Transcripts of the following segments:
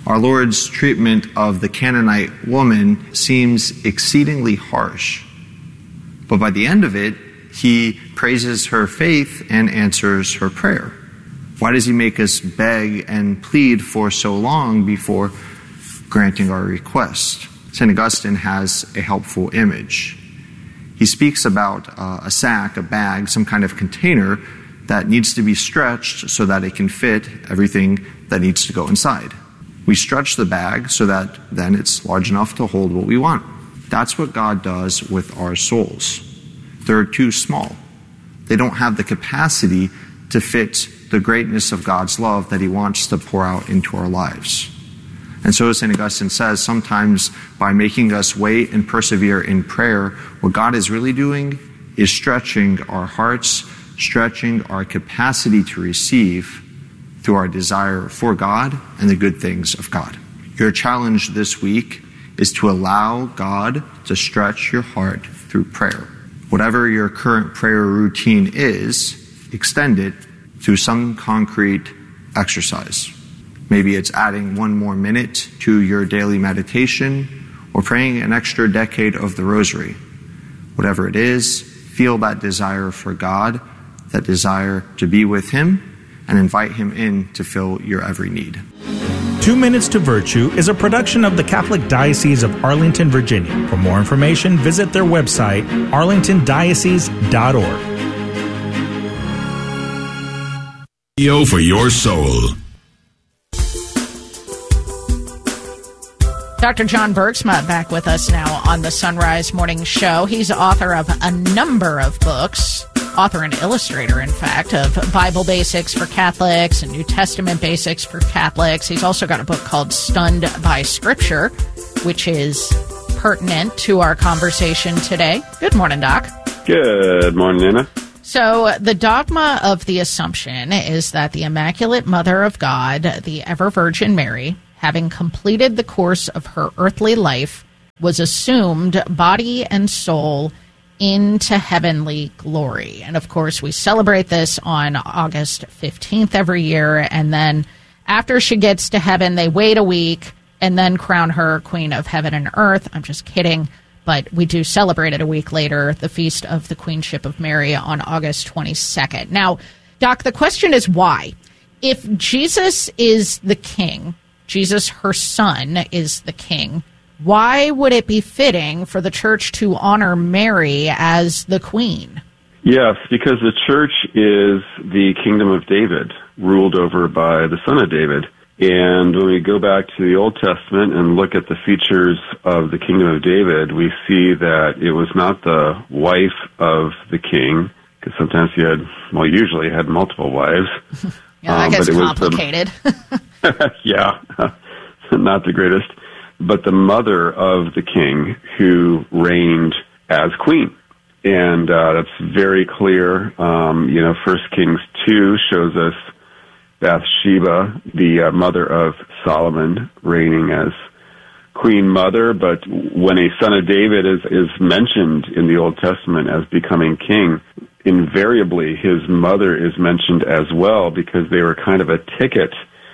Our Lord's treatment of the Canaanite woman seems exceedingly harsh. But by the end of it, he praises her faith and answers her prayer. Why does he make us beg and plead for so long before granting our request? St. Augustine has a helpful image. He speaks about a sack, a bag, some kind of container that needs to be stretched so that it can fit everything that needs to go inside. We stretch the bag so that then it's large enough to hold what we want. That's what God does with our souls. They're too small. They don't have the capacity to fit the greatness of God's love that he wants to pour out into our lives. And so, as St. Augustine says, sometimes by making us wait and persevere in prayer, what God is really doing is stretching our hearts, stretching our capacity to receive through our desire for God and the good things of God. Your challenge this week is to allow God to stretch your heart through prayer. Whatever your current prayer routine is, extend it through some concrete exercise. Maybe it's adding 1 more minute to your daily meditation or praying an extra decade of the rosary. Whatever it is, feel that desire for God, that desire to be with him, and invite him in to fill your every need. 2 Minutes to Virtue is a production of the Catholic Diocese of Arlington, Virginia. For more information, visit their website, arlingtondiocese.org. For your soul. Dr. John Bergsma back with us now on the Sunrise Morning Show. He's author of a number of books, author and illustrator, in fact, of Bible Basics for Catholics and New Testament Basics for Catholics. He's also got a book called Stunned by Scripture, which is pertinent to our conversation today. Good morning, Doc. Good morning, Nina. So the dogma of the Assumption is that the Immaculate Mother of God, the Ever Virgin Mary, having completed the course of her earthly life, was assumed body and soul into heavenly glory. And of course, we celebrate this on August 15th every year. And then after she gets to heaven, they wait a week and then crown her Queen of Heaven and Earth. I'm just kidding. But we do celebrate it a week later, the Feast of the Queenship of Mary on August 22nd. Now, Doc, the question is why? If Jesus is the king, Jesus, her son, is the king, why would it be fitting for the church to honor Mary as the queen? Yes, because the church is the kingdom of David, ruled over by the son of David. And when we go back to the Old Testament and look at the features of the kingdom of David, we see that it was not the wife of the king, because sometimes usually he had multiple wives. Yeah, that gets complicated. Yeah, not the greatest. But the mother of the king who reigned as queen. And that's very clear. 1 Kings 2 shows us Bathsheba, the mother of Solomon, reigning as queen mother. But when a son of David is mentioned in the Old Testament as becoming king, invariably his mother is mentioned as well, because they were kind of a ticket,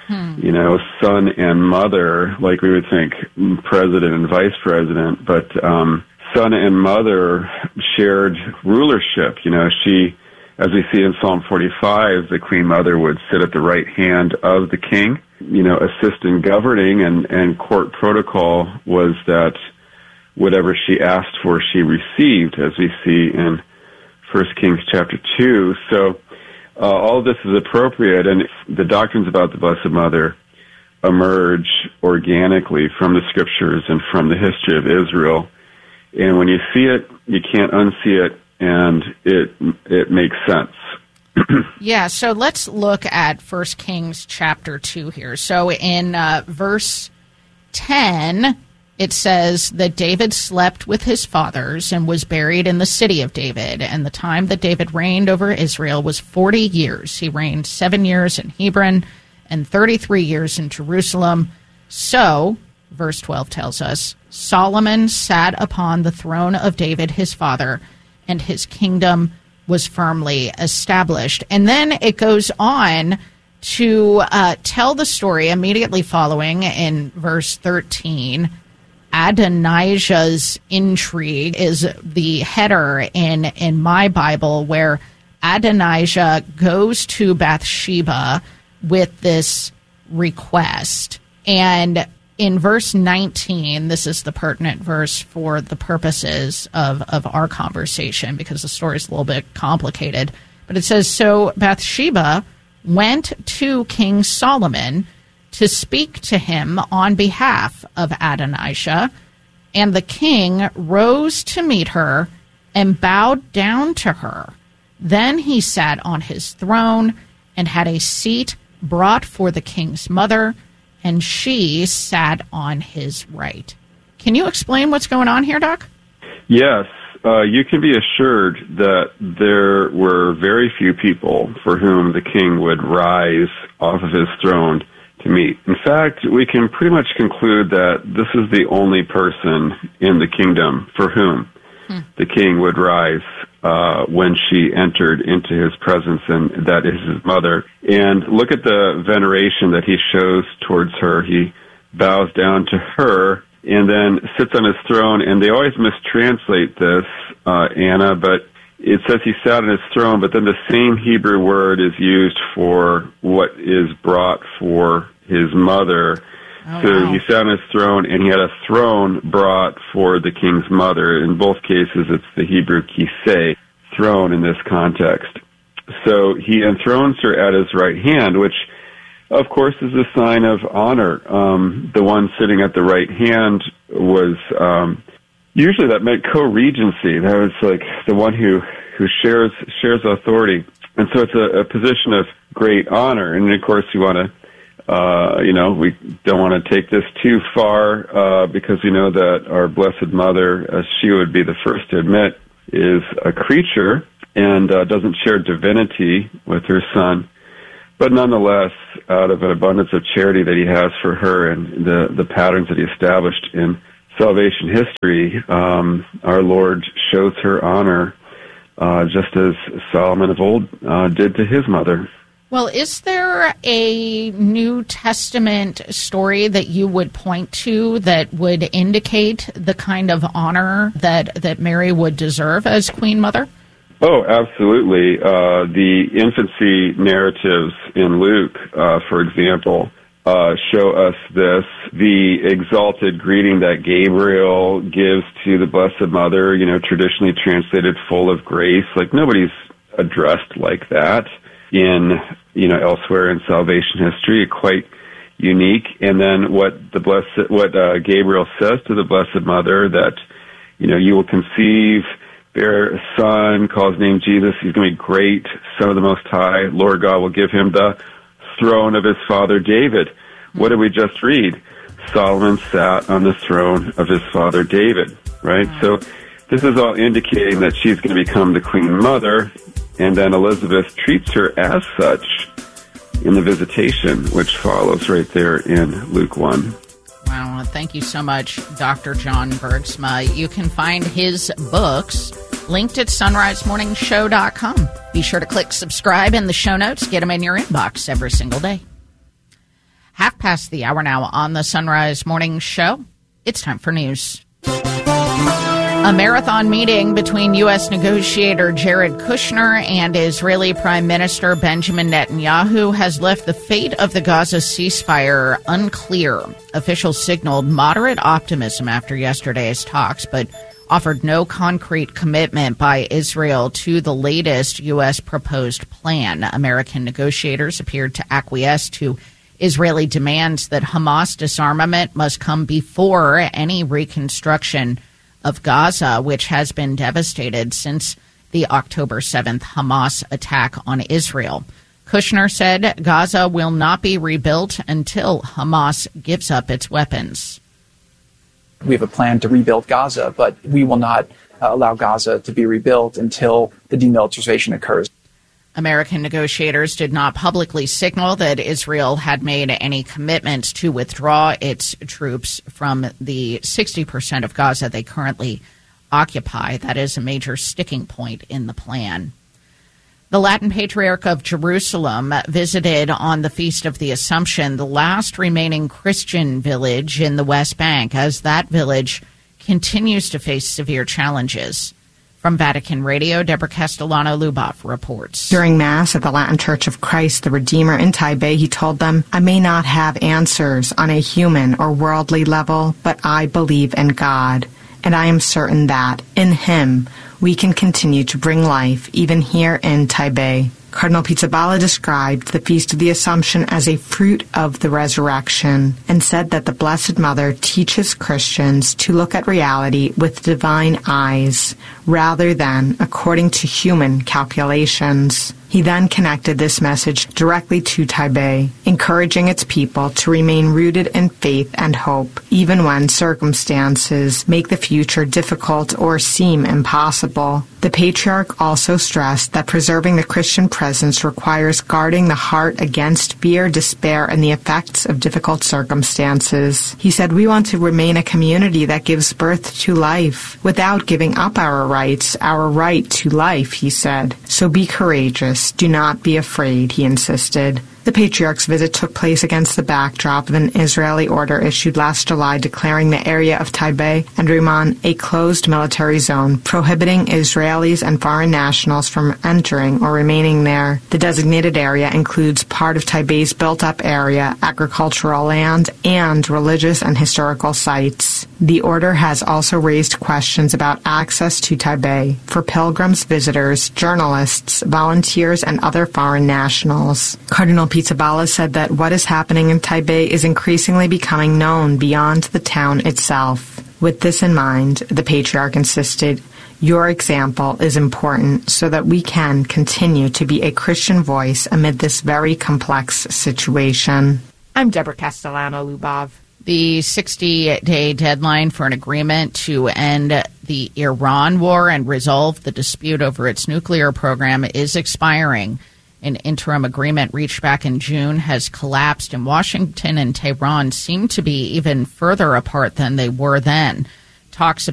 son and mother, like we would think president and vice president, but son and mother shared rulership. As we see in Psalm 45, the Queen Mother would sit at the right hand of the king, assist in governing, and court protocol was that whatever she asked for, she received, as we see in 1 Kings chapter 2. So all of this is appropriate, and the doctrines about the Blessed Mother emerge organically from the Scriptures and from the history of Israel. And when you see it, you can't unsee it, and it makes sense. Yeah, so let's look at 1 Kings chapter 2 here. So in verse 10, it says that David slept with his fathers and was buried in the city of David. And the time that David reigned over Israel was 40 years. He reigned 7 years in Hebron and 33 years in Jerusalem. So, verse 12 tells us, Solomon sat upon the throne of David his father, and his kingdom was firmly established. And then it goes on to tell the story immediately following in verse 13. Adonijah's intrigue is the header in my Bible, where Adonijah goes to Bathsheba with this request. And in verse 19, this is the pertinent verse for the purposes of our conversation, because the story is a little bit complicated. But it says, so Bathsheba went to King Solomon to speak to him on behalf of Adonijah, and the king rose to meet her and bowed down to her. Then he sat on his throne and had a seat brought for the king's mother, and she sat on his right. Can you explain what's going on here, Doc? Yes. You can be assured that there were very few people for whom the king would rise off of his throne to meet. In fact, we can pretty much conclude that this is the only person in the kingdom for whom the king would rise when she entered into his presence, and that is his mother. And look at the veneration that he shows towards her. He bows down to her and then sits on his throne, and they always mistranslate this, Anna, but it says he sat on his throne, but then the same Hebrew word is used for what is brought for his mother. Oh, so wow. he sat on his throne, and he had a throne brought for the king's mother. In both cases, it's the Hebrew kiseh, throne in this context. So he enthrones her at his right hand, which, of course, is a sign of honor. The one sitting at the right hand was, usually that meant co-regency. That was like the one who shares authority. And so it's a position of great honor. And of course, you want to, we don't want to take this too far, because we know that our Blessed Mother, as she would be the first to admit, is a creature and doesn't share divinity with her Son. But nonetheless, out of an abundance of charity that he has for her and the patterns that he established in salvation history, our Lord shows her honor, just as Solomon of old did to his mother. Well, is there a New Testament story that you would point to that would indicate the kind of honor that Mary would deserve as Queen Mother? Oh, absolutely. The infancy narratives in Luke, for example, show us this. The exalted greeting that Gabriel gives to the Blessed Mother, traditionally translated full of grace. Like, nobody's addressed like that in, elsewhere in salvation history. Quite unique. And then what Gabriel says to the Blessed Mother, that, you will conceive, bear a son, call his name Jesus. He's going to be great, Son of the Most High. Lord God will give him the throne of his father David. What did we just read? Solomon sat on the throne of his father David, right? So this is all indicating that she's going to become the Queen Mother, and then Elizabeth treats her as such in the visitation, which follows right there in Luke 1. Wow, thank you so much, Dr. John Bergsma. You can find his books linked at sunrisemorningshow.com. Be sure to click subscribe in the show notes. Get them in your inbox every single day. 5:30 now on the Sunrise Morning Show. It's time for news. A marathon meeting between U.S. negotiator Jared Kushner and Israeli Prime Minister Benjamin Netanyahu has left the fate of the Gaza ceasefire unclear. Officials signaled moderate optimism after yesterday's talks, but offered no concrete commitment by Israel to the latest U.S. proposed plan. American negotiators appeared to acquiesce to Israeli demands that Hamas disarmament must come before any reconstruction of Gaza, which has been devastated since the October 7th Hamas attack on Israel. Kushner said Gaza will not be rebuilt until Hamas gives up its weapons. We have a plan to rebuild Gaza, but we will not allow Gaza to be rebuilt until the demilitarization occurs. American negotiators did not publicly signal that Israel had made any commitments to withdraw its troops from the 60% of Gaza they currently occupy. That is a major sticking point in the plan. The Latin Patriarch of Jerusalem visited on the Feast of the Assumption the last remaining Christian village in the West Bank, as that village continues to face severe challenges. From Vatican Radio, Deborah Castellano-Lubov reports. During Mass at the Latin Church of Christ the Redeemer in Taipei, he told them, "I may not have answers on a human or worldly level, but I believe in God, and I am certain that, in Him, we can continue to bring life even here in Taipei." Cardinal Pizzaballa described the Feast of the Assumption as a fruit of the resurrection and said that the Blessed Mother teaches Christians to look at reality with divine eyes rather than according to human calculations. He then connected this message directly to Taipei, encouraging its people to remain rooted in faith and hope, even when circumstances make the future difficult or seem impossible. The Patriarch also stressed that preserving the Christian presence requires guarding the heart against fear, despair, and the effects of difficult circumstances. He said, "We want to remain a community that gives birth to life without giving up our rights, our right to life," he said. "So be courageous. Do not be afraid," he insisted. The Patriarch's visit took place against the backdrop of an Israeli order issued last July declaring the area of Taipei and Riman a closed military zone, prohibiting Israelis and foreign nationals from entering or remaining there. The designated area includes part of Taipei's built-up area, agricultural land, and religious and historical sites. The order has also raised questions about access to Taipei for pilgrims, visitors, journalists, volunteers, and other foreign nationals. Cardinal Pizzaballa said that what is happening in Taipei is increasingly becoming known beyond the town itself. With this in mind, the Patriarch insisted, "Your example is important so that we can continue to be a Christian voice amid this very complex situation." I'm Deborah Castellano-Lubov. The 60-day deadline for an agreement to end the Iran war and resolve the dispute over its nuclear program is expiring. An interim agreement reached back in June has collapsed, and Washington and Tehran seem to be even further apart than they were then. Talks